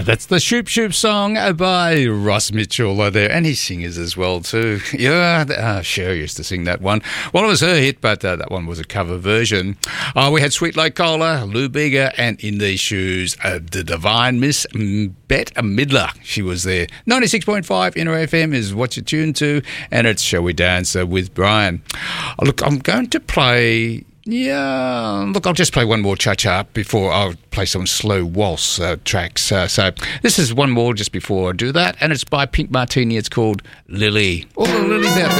That's the Shoop Shoop song by Ross Mitchell there, and his singers as well too. Yeah, Cher used to sing that one. Well, it was her hit, but that one was a cover version. We had Sweet Like Cola, Lou Bega, and In These Shoes, the divine Miss Bette Midler. She was there. 96.5 Inner FM is what you're tuned to, and it's Shall We Dance with Brian. Look, I'm going to play... Yeah, look, I'll just play one more cha-cha before I'll play some slow waltz tracks. So this is one more just before I do that, and it's by Pink Martini. It's called Lily. All the lilies out there.